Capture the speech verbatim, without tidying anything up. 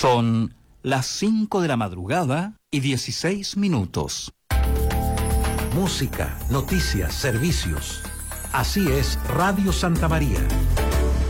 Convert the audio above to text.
Son las cinco de la madrugada y dieciséis minutos. Música, noticias, servicios. Así es Radio Santa María.